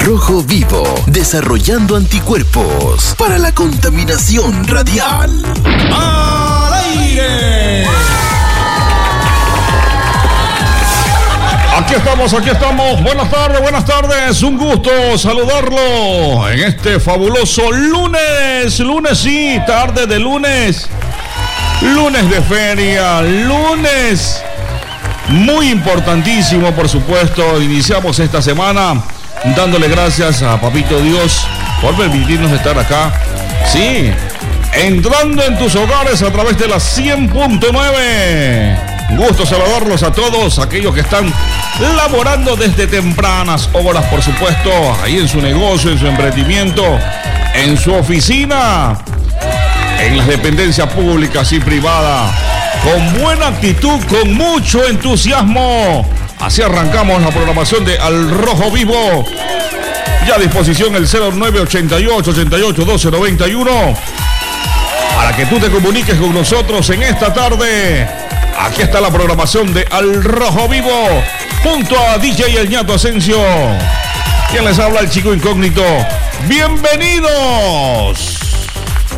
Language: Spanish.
Rojo Vivo, desarrollando anticuerpos para la contaminación radial. ¡Al aire! Aquí estamos. Buenas tardes. Un gusto saludarlo en este fabuloso lunes. Lunes, sí, tarde de lunes. Lunes de feria, lunes muy importantísimo, por supuesto. Iniciamos esta semana dándole gracias a Papito Dios por permitirnos estar acá. Sí, entrando en tus hogares a través de la 100.9. Gusto saludarlos a todos aquellos que están laborando desde tempranas horas, por supuesto, ahí en su negocio, en su emprendimiento, en su oficina, en las dependencias públicas y privadas, con buena actitud, con mucho entusiasmo. Así arrancamos la programación de Al Rojo Vivo. Ya a disposición el 0988-88-1291 para que tú te comuniques con nosotros en esta tarde. Aquí está la programación de Al Rojo Vivo junto a DJ El Ñato Asensio. ¿Quién les habla? El chico incógnito. ¡Bienvenidos!